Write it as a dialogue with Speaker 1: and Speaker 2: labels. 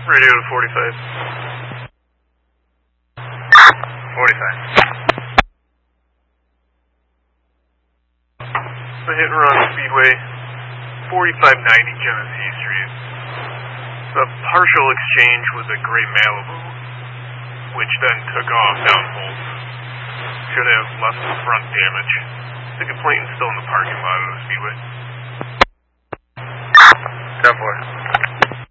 Speaker 1: Radio to 45. 45. The hit and run Speedway, 4590 Genesee Street. The partial exchange was a gray Malibu, which then took off down Holt. Should have left the front damage. The complainant is still in the parking lot of the Speedway. 10-4.